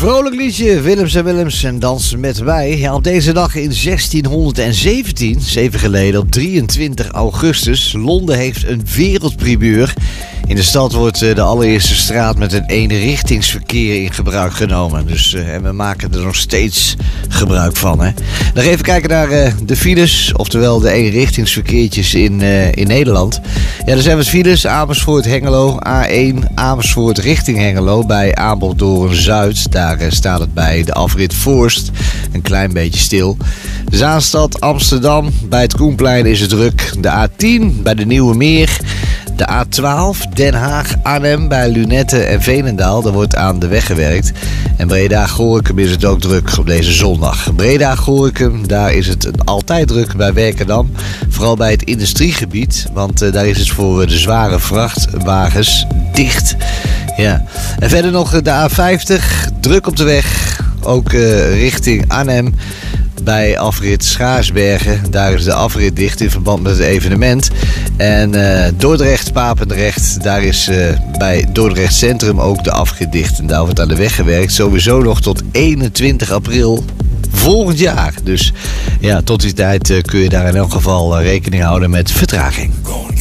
Vrolijk liedje, Willems en Willems en dansen met mij. Ja, op deze dag in 1617, 7 geleden, op 23 augustus, Londen heeft een wereldprimeur. In de stad wordt de allereerste straat met een eenrichtingsverkeer in gebruik genomen. Dus en we maken er nog steeds gebruik van. Hè. Nog even kijken naar de files, oftewel de eenrichtingsverkeertjes in Nederland. Ja, er zijn wat files. Amersfoort, Hengelo, A1 Amersfoort richting Hengelo bij Apeldoorn-Zuid. Daar staat het bij de afrit Voorst een klein beetje stil. Zaanstad, Amsterdam, bij het Koenplein is het druk. De A10 bij de Nieuwe Meer. De A12 Den Haag-Arnhem bij Lunetten en Veenendaal. Daar wordt aan de weg gewerkt. En Breda-Gorinchem is het ook druk op deze zondag. Breda-Gorinchem, daar is het altijd druk bij Werkendam. Vooral bij het industriegebied. Want daar is het voor de zware vrachtwagens dicht. Ja. En verder nog de A50. Druk op de weg. Ook richting Arnhem. Bij afrit Schaarsbergen, daar is de afrit dicht in verband met het evenement. En Dordrecht-Papendrecht, daar is bij Dordrecht Centrum ook de afrit dicht. En daar wordt aan de weg gewerkt, sowieso nog tot 21 april volgend jaar. Dus ja, tot die tijd kun je daar in elk geval rekening houden met vertraging.